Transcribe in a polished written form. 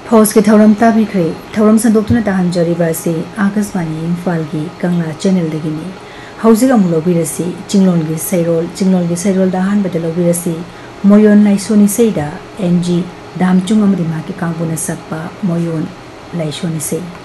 फौज के थौरम ताबिख्रे थौरम संदोक्तुना ताहनजरिबा से आकाशवाणी इम्फाल की कंगला चैनल दगिनी हौजिक अमु लौबिरसी चिंगलोंगी सैरोल दाहान बदल लौबिरसी मोयोन लाइसोनी सेदा एनजी दामचुंग अमदि माकी कांगबुना सकपा मोयोन लाइसोनी से